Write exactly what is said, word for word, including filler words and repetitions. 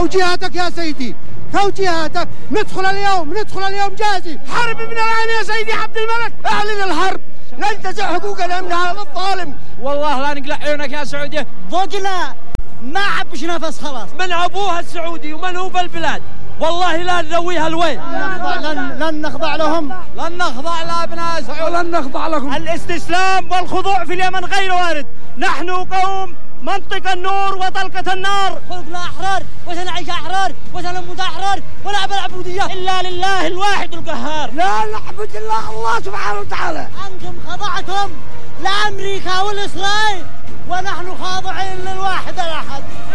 توجيهاتك يا سيدي، توجيهاتك. ندخل اليوم ندخل اليوم جاهزين. حرب من الآن يا سيدي عبد الملك، اعلن الحرب، ننتزع حقوقنا من هذا الظالم. والله لا نقلع عيونك يا سعودية، ضقنا ما عبش نفس خلاص. من أبوها السعودي ومن هو بالبلاد، والله لا نذويها الوين. لن, لن نخضع لهم، لن نخضع لأبناء سعود، ولن نخضع لهم. الاستسلام والخضوع في اليمن غير وارد. نحن قوم منطق النور وطلقة النار. خلقنا أحرار وسنعيش أحرار وسنموت أحرار، ولا بالعبودية إلا لله الواحد القهار. لا نعبد إلا الله سبحانه وتعالى. أنتم خضعتم لأمريكا والإسرائيل، ونحن خاضعين للواحد الأحد.